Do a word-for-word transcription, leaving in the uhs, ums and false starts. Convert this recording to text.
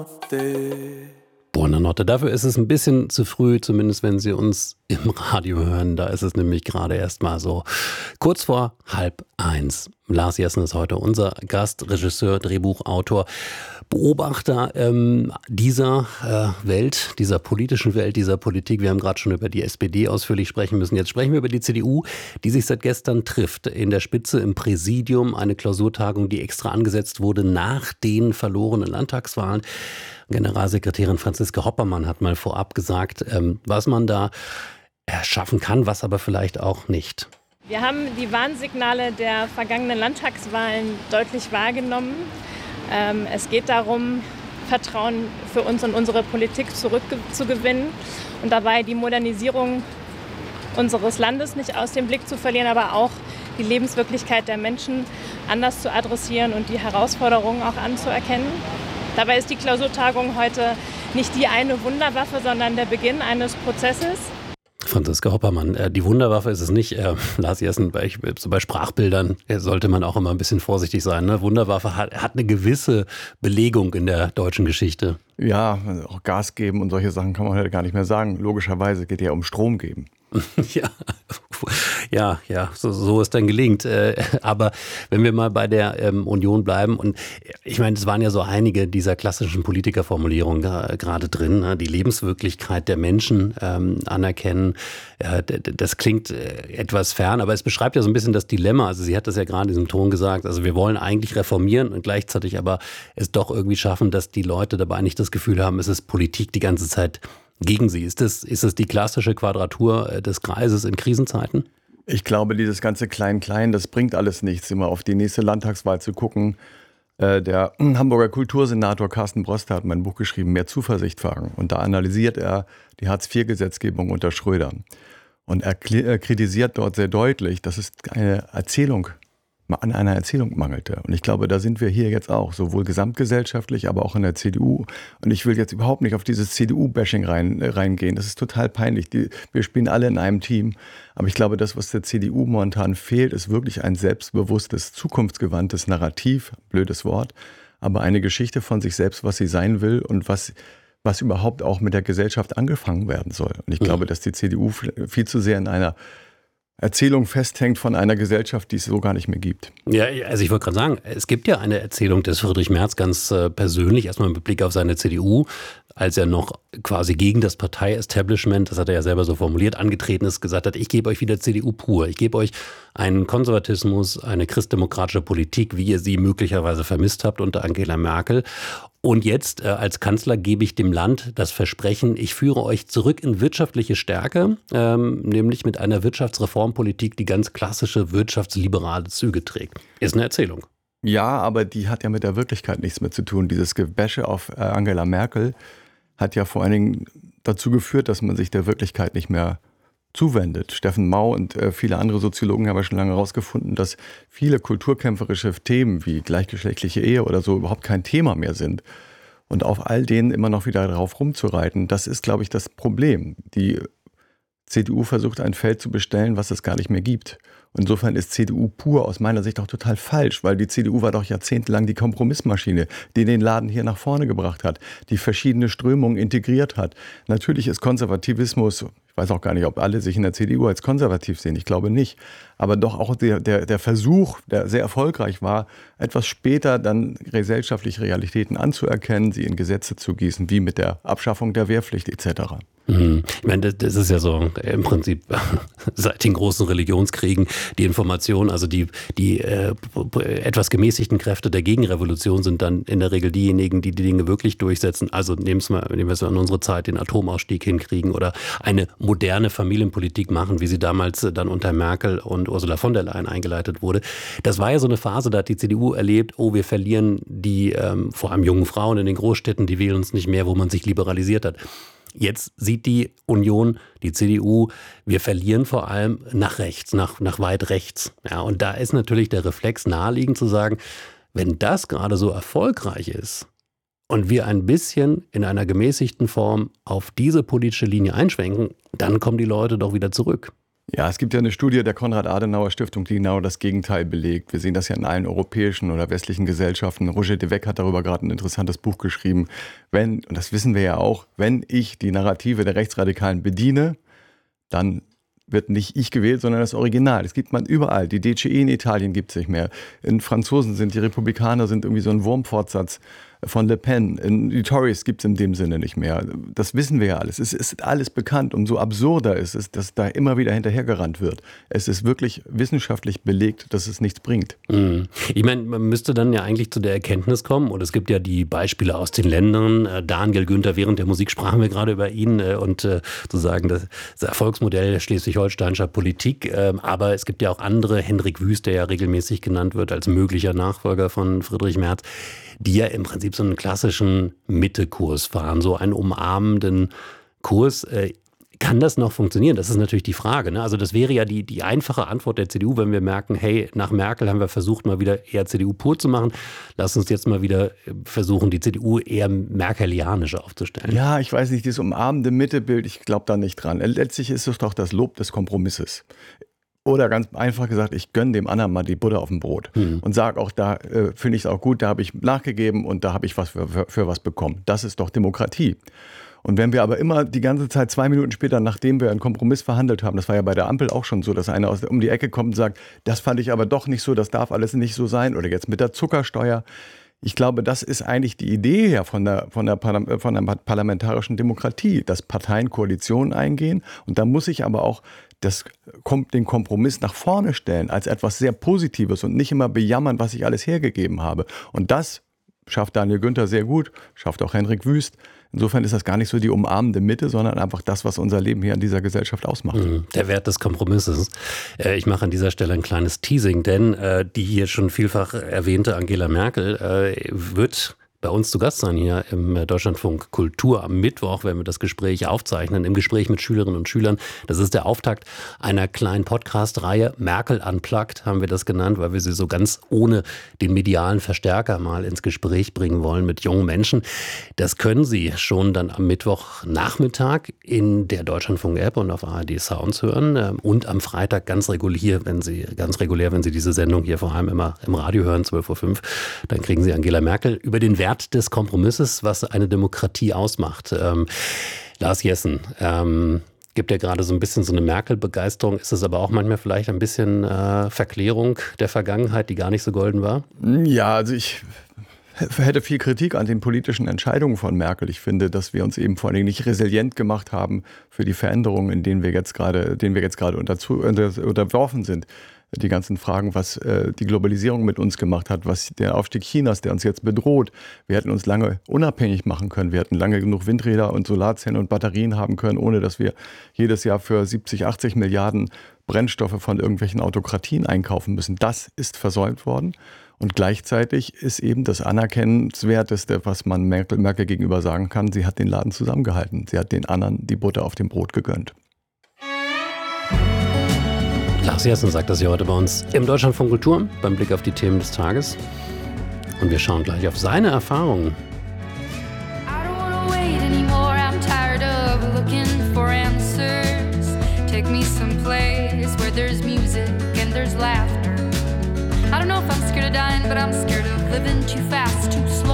Buonanotte. Dafür ist es ein bisschen zu früh, zumindest wenn Sie uns im Radio hören. Da ist es nämlich gerade erst mal so kurz vor halb eins. Lars Jessen ist heute unser Gast, Regisseur, Drehbuchautor, Beobachter ähm, dieser äh, Welt, dieser politischen Welt, dieser Politik. Wir haben gerade schon über die S P D ausführlich sprechen müssen. Jetzt sprechen wir über die C D U, die sich seit gestern trifft. In der Spitze im Präsidium eine Klausurtagung, die extra angesetzt wurde nach den verlorenen Landtagswahlen. Generalsekretärin Franziska Hoppermann hat mal vorab gesagt, ähm, was man da schaffen kann, was aber vielleicht auch nicht. Wir haben die Warnsignale der vergangenen Landtagswahlen deutlich wahrgenommen. Ähm, es geht darum, Vertrauen für uns und unsere Politik zurückzugewinnen und dabei die Modernisierung unseres Landes nicht aus dem Blick zu verlieren, aber auch die Lebenswirklichkeit der Menschen anders zu adressieren und die Herausforderungen auch anzuerkennen. Dabei ist die Klausurtagung heute nicht die eine Wunderwaffe, sondern der Beginn eines Prozesses. Franziska Hoppermann, die Wunderwaffe ist es nicht. Äh, Lars Jessen, bei, so bei Sprachbildern sollte man auch immer ein bisschen vorsichtig sein. Ne? Wunderwaffe hat, hat eine gewisse Belegung in der deutschen Geschichte. Ja, auch Gas geben und solche Sachen kann man heute gar nicht mehr sagen. Logischerweise geht es ja um Strom geben. Ja, ja, ja, so, so es dann gelingt. Aber wenn wir mal bei der ähm, Union bleiben, und ich meine, es waren ja so einige dieser klassischen Politikerformulierungen äh, gerade drin, ne? Die Lebenswirklichkeit der Menschen ähm, anerkennen, äh, d- d- das klingt äh, etwas fern, aber es beschreibt ja so ein bisschen das Dilemma. Also sie hat das ja gerade in diesem Ton gesagt, also wir wollen eigentlich reformieren und gleichzeitig aber es doch irgendwie schaffen, dass die Leute dabei nicht das Gefühl haben, es ist Politik die ganze Zeit gegen sie. Ist das, ist das die klassische Quadratur des Kreises in Krisenzeiten? Ich glaube, dieses ganze Klein-Klein, das bringt alles nichts, immer auf die nächste Landtagswahl zu gucken. Äh, der Hamburger Kultursenator Carsten Broster hat mein Buch geschrieben, Mehr Zuversicht wagen. Und da analysiert er die Hartz vier Gesetzgebung unter Schröder. Und er kritisiert dort sehr deutlich, dass es eine Erzählung an einer Erzählung mangelte. Und ich glaube, da sind wir hier jetzt auch, sowohl gesamtgesellschaftlich, aber auch in der C D U. Und ich will jetzt überhaupt nicht auf dieses C D U-Bashing rein, reingehen. Das ist total peinlich. Die, wir spielen alle in einem Team. Aber ich glaube, das, was der C D U momentan fehlt, ist wirklich ein selbstbewusstes, zukunftsgewandtes Narrativ, blödes Wort, aber eine Geschichte von sich selbst, was sie sein will und was, was überhaupt auch mit der Gesellschaft angefangen werden soll. Und ich Mhm. glaube, dass die C D U viel zu sehr in einer Erzählung festhängt von einer Gesellschaft, die es so gar nicht mehr gibt. Ja, also ich wollte gerade sagen, es gibt ja eine Erzählung des Friedrich Merz ganz äh, persönlich, erstmal mit Blick auf seine C D U, als er noch quasi gegen das Partei-Establishment, das hat er ja selber so formuliert, angetreten ist, gesagt hat, ich gebe euch wieder C D U pur, ich gebe euch einen Konservatismus, eine christdemokratische Politik, wie ihr sie möglicherweise vermisst habt unter Angela Merkel. Und jetzt äh, als Kanzler gebe ich dem Land das Versprechen, ich führe euch zurück in wirtschaftliche Stärke, ähm, nämlich mit einer Wirtschaftsreformpolitik, die ganz klassische wirtschaftsliberale Züge trägt. Ist eine Erzählung. Ja, aber die hat ja mit der Wirklichkeit nichts mehr zu tun. Dieses Gebäsche auf äh, Angela Merkel hat ja vor allen Dingen dazu geführt, dass man sich der Wirklichkeit nicht mehr zuwendet. Steffen Mau und äh, viele andere Soziologen haben ja schon lange herausgefunden, dass viele kulturkämpferische Themen wie gleichgeschlechtliche Ehe oder so überhaupt kein Thema mehr sind. Und auf all denen immer noch wieder drauf rumzureiten, das ist, glaube ich, das Problem. Die C D U versucht, ein Feld zu bestellen, was es gar nicht mehr gibt. Insofern ist C D U pur aus meiner Sicht auch total falsch, weil die C D U war doch jahrzehntelang die Kompromissmaschine, die den Laden hier nach vorne gebracht hat, die verschiedene Strömungen integriert hat. Natürlich ist Konservativismus, ich weiß auch gar nicht, ob alle sich in der C D U als konservativ sehen, ich glaube nicht, aber doch auch der, der, der Versuch, der sehr erfolgreich war, etwas später dann gesellschaftliche Realitäten anzuerkennen, sie in Gesetze zu gießen, wie mit der Abschaffung der Wehrpflicht et cetera. Ich meine, das ist ja so im Prinzip seit den großen Religionskriegen die Information, also die, die äh, etwas gemäßigten Kräfte der Gegenrevolution sind dann in der Regel diejenigen, die die Dinge wirklich durchsetzen. Also nehmen wir nehmen wir es an unsere Zeit, den Atomausstieg hinkriegen oder eine moderne Familienpolitik machen, wie sie damals dann unter Merkel und Ursula von der Leyen eingeleitet wurde. Das war ja so eine Phase, da hat die C D U erlebt, oh, wir verlieren die ähm, vor allem jungen Frauen in den Großstädten, die wählen uns nicht mehr, wo man sich liberalisiert hat. Jetzt sieht die Union, die C D U, wir verlieren vor allem nach rechts, nach, nach weit rechts. Ja, und da ist natürlich der Reflex naheliegend zu sagen, wenn das gerade so erfolgreich ist und wir ein bisschen in einer gemäßigten Form auf diese politische Linie einschwenken, dann kommen die Leute doch wieder zurück. Ja, es gibt ja eine Studie der Konrad-Adenauer-Stiftung, die genau das Gegenteil belegt. Wir sehen das ja in allen europäischen oder westlichen Gesellschaften. Roger de Weck hat darüber gerade ein interessantes Buch geschrieben. Wenn, und das wissen wir ja auch, wenn ich die Narrative der Rechtsradikalen bediene, dann wird nicht ich gewählt, sondern das Original. Das gibt man überall. Die D C E in Italien gibt es nicht mehr. In Franzosen sind die Republikaner sind irgendwie so ein Wurmfortsatz von Le Pen. In die Tories gibt es in dem Sinne nicht mehr. Das wissen wir ja alles. Es ist alles bekannt. Und so absurder ist es, dass da immer wieder hinterhergerannt wird. Es ist wirklich wissenschaftlich belegt, dass es nichts bringt. Mhm. Ich meine, man müsste dann ja eigentlich zu der Erkenntnis kommen, und es gibt ja die Beispiele aus den Ländern. Daniel Günther, während der Musik sprachen wir gerade über ihn und sozusagen das Erfolgsmodell schleswig-holsteinischer Politik. Aber es gibt ja auch andere, Hendrik Wüst, der ja regelmäßig genannt wird als möglicher Nachfolger von Friedrich Merz, die ja im Prinzip so einen klassischen Mitte-Kurs fahren, so einen umarmenden Kurs. Kann das noch funktionieren? Das ist natürlich die Frage. Ne? Also das wäre ja die, die einfache Antwort der C D U, wenn wir merken, hey, nach Merkel haben wir versucht, mal wieder eher C D U pur zu machen. Lass uns jetzt mal wieder versuchen, die C D U eher merkelianisch aufzustellen. Ja, ich weiß nicht, dieses umarmende Mittebild, ich glaube da nicht dran. Letztlich ist es doch das Lob des Kompromisses. Oder ganz einfach gesagt, ich gönne dem anderen mal die Butter auf dem Brot. Mhm. Und sage auch, da äh, finde ich es auch gut, da habe ich nachgegeben und da habe ich was für, für, für was bekommen. Das ist doch Demokratie. Und wenn wir aber immer die ganze Zeit zwei Minuten später, nachdem wir einen Kompromiss verhandelt haben, das war ja bei der Ampel auch schon so, dass einer aus, um die Ecke kommt und sagt, das fand ich aber doch nicht so, das darf alles nicht so sein. Oder jetzt mit der Zuckersteuer. Ich glaube, das ist eigentlich die Idee her von der, von der, von der parlamentarischen Demokratie, dass Parteien Koalitionen eingehen. Und da muss ich aber auch das, den Kompromiss nach vorne stellen als etwas sehr Positives und nicht immer bejammern, was ich alles hergegeben habe. Und das schafft Daniel Günther sehr gut, schafft auch Hendrik Wüst. Insofern ist das gar nicht so die umarmende Mitte, sondern einfach das, was unser Leben hier in dieser Gesellschaft ausmacht. Der Wert des Kompromisses. Ich mache an dieser Stelle ein kleines Teasing, denn die hier schon vielfach erwähnte Angela Merkel wird bei uns zu Gast sein hier im Deutschlandfunk Kultur am Mittwoch, wenn wir das Gespräch aufzeichnen, im Gespräch mit Schülerinnen und Schülern. Das ist der Auftakt einer kleinen Podcast-Reihe. Merkel Unplugged haben wir das genannt, weil wir sie so ganz ohne den medialen Verstärker mal ins Gespräch bringen wollen mit jungen Menschen. Das können Sie schon dann am Mittwochnachmittag in der Deutschlandfunk-App und auf A R D Sounds hören und am Freitag ganz regulär, wenn Sie, ganz regulär, wenn Sie diese Sendung hier vor allem immer im Radio hören, zwölf Uhr fünf, dann kriegen Sie Angela Merkel über den Wert des Kompromisses, was eine Demokratie ausmacht. Ähm, Lars Jessen, ähm, gibt ja gerade so ein bisschen so eine Merkel-Begeisterung. Ist es aber auch manchmal vielleicht ein bisschen äh, Verklärung der Vergangenheit, die gar nicht so golden war? Ja, also ich hätte viel Kritik an den politischen Entscheidungen von Merkel. Ich finde, dass wir uns eben vor allen Dingen nicht resilient gemacht haben für die Veränderungen, in denen wir jetzt gerade, denen wir jetzt gerade unter, unter, unterworfen sind. Die ganzen Fragen, was äh, die Globalisierung mit uns gemacht hat, was der Aufstieg Chinas, der uns jetzt bedroht. Wir hätten uns lange unabhängig machen können. Wir hätten lange genug Windräder und Solarzellen und Batterien haben können, ohne dass wir jedes Jahr für siebzig, achtzig Milliarden Brennstoffe von irgendwelchen Autokratien einkaufen müssen. Das ist versäumt worden. Und gleichzeitig ist eben das Anerkennenswerteste, was man Merkel, Merkel gegenüber sagen kann, sie hat den Laden zusammengehalten. Sie hat den anderen die Butter auf dem Brot gegönnt. Lars Jessen sagt das hier heute bei uns im Deutschlandfunk Kultur beim Blick auf die Themen des Tages. Und wir schauen gleich auf seine Erfahrungen. I don't wanna wait anymore. I'm tired of looking for answers. Take me someplace where there's music and there's laughter. I don't know if I'm scared of dying, but I'm scared of living too fast, too slow.